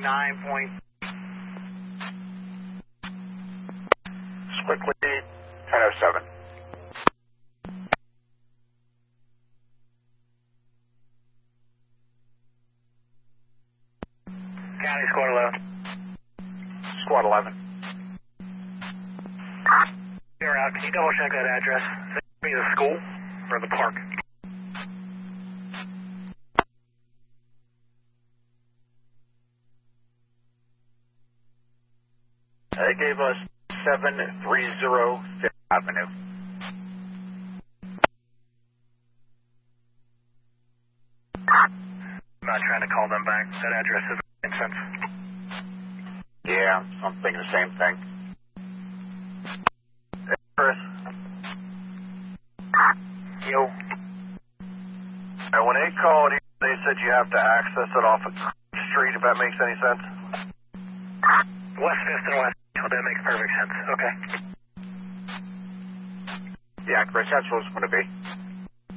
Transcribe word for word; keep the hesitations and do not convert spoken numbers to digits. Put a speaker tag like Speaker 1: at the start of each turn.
Speaker 1: nine point.
Speaker 2: Quickly, ten oh seven.
Speaker 1: County Squad eleven.
Speaker 2: Squad eleven.
Speaker 1: You're out. Can you double check that address? Is it be the school or the park?
Speaker 2: They gave us seven three zero Fifth Avenue.
Speaker 1: I'm not trying to call them back. That address doesn't make sense.
Speaker 2: Yeah, I'm thinking the same thing. Hey, Chris.
Speaker 1: Yo.
Speaker 2: And when they called you, they said you have to access it off of Street, if that makes any sense.
Speaker 1: West Fifth and West. Oh, that makes perfect sense. Okay.
Speaker 2: Yeah, Chris, that's what it's going to be.